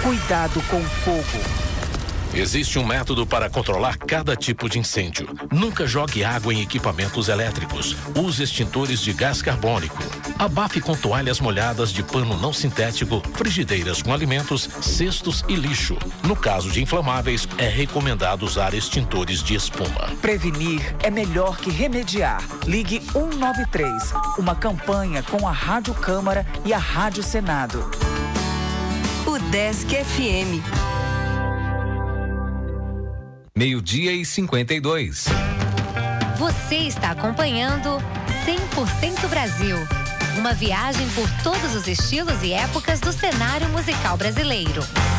Cuidado com o fogo. Existe um método para controlar cada tipo de incêndio. Nunca jogue água em equipamentos elétricos. Use extintores de gás carbônico. Abafe com toalhas molhadas de pano não sintético, frigideiras com alimentos, cestos e lixo. No caso de inflamáveis, é recomendado usar extintores de espuma. Prevenir é melhor que remediar. Ligue 193, uma campanha com a Rádio Câmara e a Rádio Senado. O Desk FM. 12:52. Você está acompanhando 100% Brasil. Uma viagem por todos os estilos e épocas do cenário musical brasileiro.